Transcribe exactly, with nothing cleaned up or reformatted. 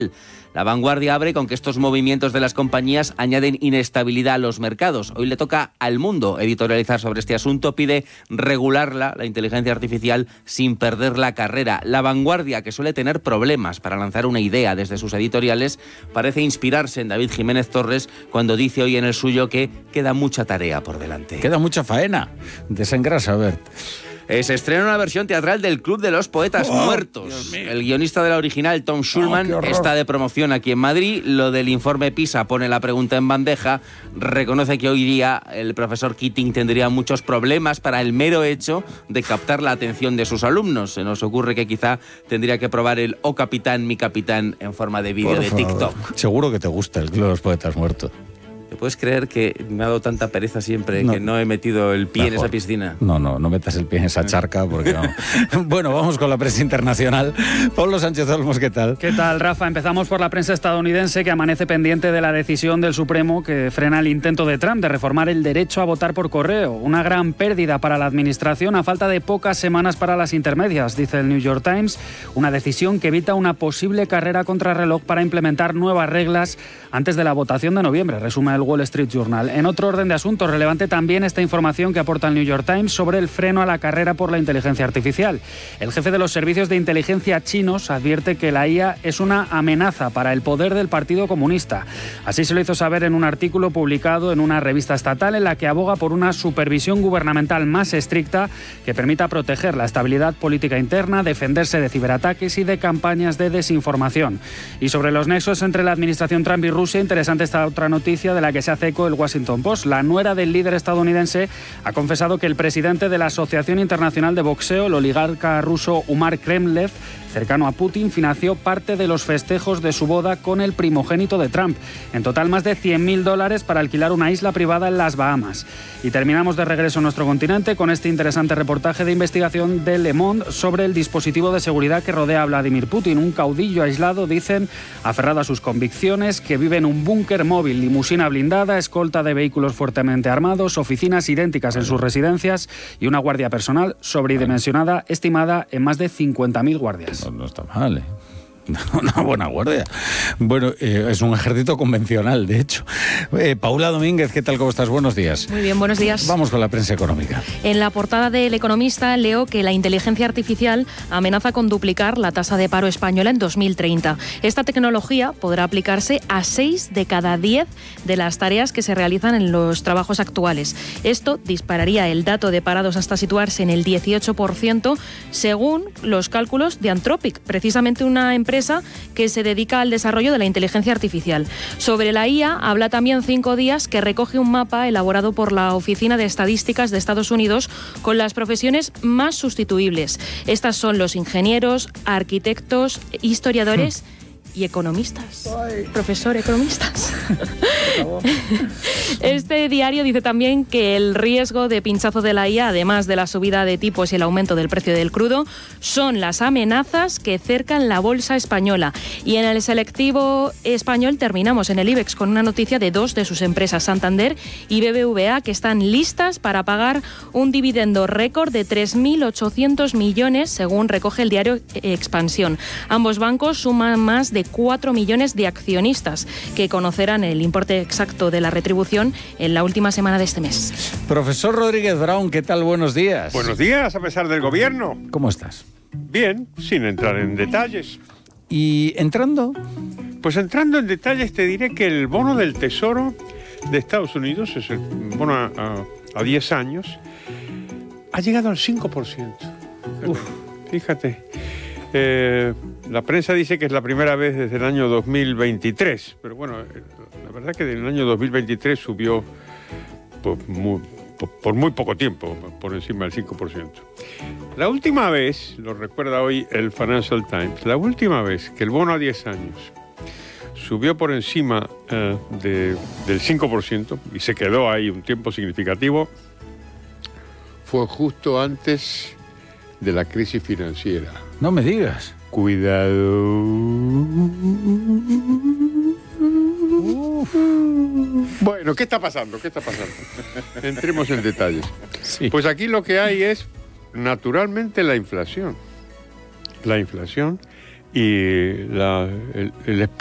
La Vanguardia abre con que estos movimientos de las compañías añaden inestabilidad a los mercados. Hoy le toca al Mundo editorializar sobre este asunto. Pide regularla, la inteligencia artificial, sin perder la carrera. La Vanguardia, que suele tener problemas para lanzar una idea desde sus editoriales, parece inspirarse en David Jiménez Torres cuando dice hoy en el suyo que queda mucha tarea por delante. Queda mucha faena. Desengrasa, Bert. Eh, se estrena una versión teatral del Club de los Poetas oh, Muertos. El guionista de la original, Tom Schulman, oh, está de promoción aquí en Madrid. Lo del informe PISA pone la pregunta en bandeja. Reconoce que hoy día el profesor Keating tendría muchos problemas para el mero hecho de captar la atención de sus alumnos. Se nos ocurre que quizá tendría que probar el "Oh capitán, mi capitán" en forma de vídeo de TikTok. Seguro que te gusta el Club de los Poetas Muertos. ¿Te puedes creer que me ha dado tanta pereza siempre no. que no he metido el pie Mejor. en esa piscina? No, no, no metas el pie en esa charca porque no. Bueno, vamos con la prensa internacional. Pablo Sánchez Olmos, ¿qué tal? ¿Qué tal, Rafa? Empezamos por la prensa estadounidense, que amanece pendiente de la decisión del Supremo que frena el intento de Trump de reformar el derecho a votar por correo. Una gran pérdida para la administración a falta de pocas semanas para las intermedias, dice el New York Times. Una decisión que evita una posible carrera contrarreloj para implementar nuevas reglas antes de la votación de noviembre, resume el Wall Street Journal. En otro orden de asuntos, relevante también esta información que aporta el New York Times sobre el freno a la carrera por la inteligencia artificial. El jefe de los servicios de inteligencia chinos advierte que la I A es una amenaza para el poder del Partido Comunista. Así se lo hizo saber en un artículo publicado en una revista estatal en la que aboga por una supervisión gubernamental más estricta que permita proteger la estabilidad política interna, defenderse de ciberataques y de campañas de desinformación. Y sobre los nexos entre la administración Trump y Rusia, interesante esta otra noticia de la que se hace eco el Washington Post. La nuera del líder estadounidense ha confesado que el presidente de la Asociación Internacional de Boxeo, el oligarca ruso Umar Kremlev, cercano a Putin, financió parte de los festejos de su boda con el primogénito de Trump. En total, más de cien mil dólares para alquilar una isla privada en las Bahamas. Y terminamos de regreso a nuestro continente con este interesante reportaje de investigación de Le Monde sobre el dispositivo de seguridad que rodea a Vladimir Putin. Un caudillo aislado, dicen, aferrado a sus convicciones, que vive en un búnker móvil, limusina blindada, escolta de vehículos fuertemente armados, oficinas idénticas en sus residencias y una guardia personal sobredimensionada, estimada en más de cincuenta mil guardias. No, no está mal, ¿eh? Una buena guardia. Bueno, eh, es un ejército convencional, de hecho. Eh, Paula Domínguez, ¿qué tal? ¿Cómo estás? Buenos días. Muy bien, buenos días. Vamos con la prensa económica. En la portada del Economista leo que la inteligencia artificial amenaza con duplicar la tasa de paro española en dos mil treinta. Esta tecnología podrá aplicarse a seis de cada diez de las tareas que se realizan en los trabajos actuales. Esto dispararía el dato de parados hasta situarse en el dieciocho por ciento, según los cálculos de Anthropic, precisamente una empresa que se dedica al desarrollo de la inteligencia artificial. Sobre la I A habla también Cinco Días, que recoge un mapa elaborado por la Oficina de Estadísticas de Estados Unidos con las profesiones más sustituibles. Estas son los ingenieros, arquitectos, historiadores y economistas. Ay. Profesor, economistas. Este diario dice también que el riesgo de pinchazo de la I A, además de la subida de tipos y el aumento del precio del crudo, son las amenazas que cercan la bolsa española. Y en el selectivo español terminamos en el IBEX con una noticia de dos de sus empresas, Santander y B B V A, que están listas para pagar un dividendo récord de tres mil ochocientos millones, según recoge el diario Expansión. Ambos bancos suman más de cuatro millones de accionistas, que conocerán el importe exacto de la retribución en la última semana de este mes. Profesor Rodríguez Brown, ¿qué tal? Buenos días. Buenos días, a pesar del gobierno. ¿Cómo estás? Bien, sin entrar en detalles. ¿Y entrando? Pues entrando en detalles te diré que el bono del Tesoro de Estados Unidos, es el bono a, a, a diez años, ha llegado al cinco por ciento. Uf. Fíjate. Eh, la prensa dice que es la primera vez desde el año dos mil veintitrés, pero bueno, la verdad que en el año dos mil veintitrés subió por muy, por muy poco tiempo, por encima del cinco por ciento. La última vez, lo recuerda hoy el Financial Times, la última vez que el bono a diez años subió por encima uh, de, del cinco por ciento y se quedó ahí un tiempo significativo, fue justo antes de la crisis financiera. No me digas. Cuidado. Uf. Bueno, ¿qué está pasando? ¿Qué está pasando? Entremos en detalles. Sí. Pues aquí lo que hay es, naturalmente, la inflación. La inflación y la, el, el